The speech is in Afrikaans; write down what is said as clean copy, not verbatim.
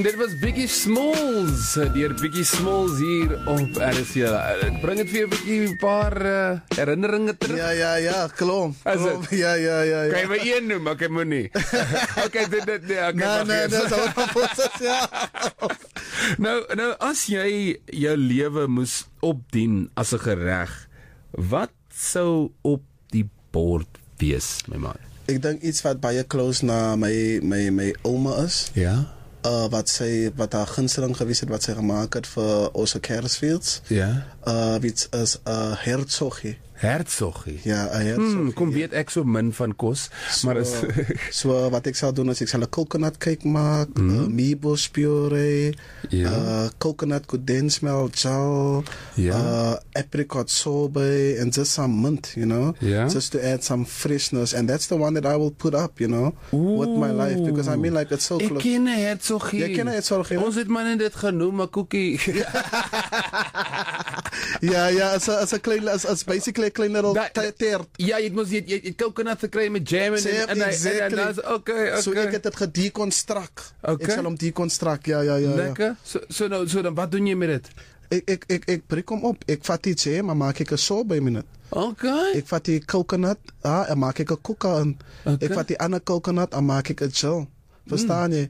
Dit was Biggie Smalls, deur Biggie Smalls hier op RSC. Ek bring dit vir jou 'n bietjie 'n paar herinneringe terug. Ja, klom. Ja. Kan jy my een noem? Okay, moenie. Okay, dit okay. Ja. Nou as jy jou lewe moes opdien as 'n gereg, wat sou op die bord wees, my man? Ek dink iets wat baie close na my ouma is. Ja. Wat haar gunsteling gewees het wat sy gemaak het vir ons Kersfeels. Ja. Dit is 'n hertsogie. Hertsogie. Ja, 'n hertsogie. Kom weet ek so min van kos, maar is so wat ek sal doen is ek sal 'n coconut cake maak, meatballs puree, coconut condensed gel, apricot sorbet and just some mint, just to add some freshness, and that's the one that I will put up, with my life, because I mean like it's so close. Ek ken 'n hertsogie. Jy ken 'n hertsogie. Ons het maar net dit genoem 'n koekie. Ja, as 'n klein as basically 'n klein little tert. Ja, jy moet jy coconut gekry met jam en dan okay. So ek het dit gedeconstruct. Okay. Ek sal hom deconstruct. Ja. Lekker. So dan wat doen jy met dit? Ek breek hom op. Ek vat die jam, maar maak ek 'n sorbet met dit. Okay. Ek vat die coconut, en maak ek 'n koeka in. Okay. Ek vat die ander coconut en maak ek 'n gel. Verstaan jy?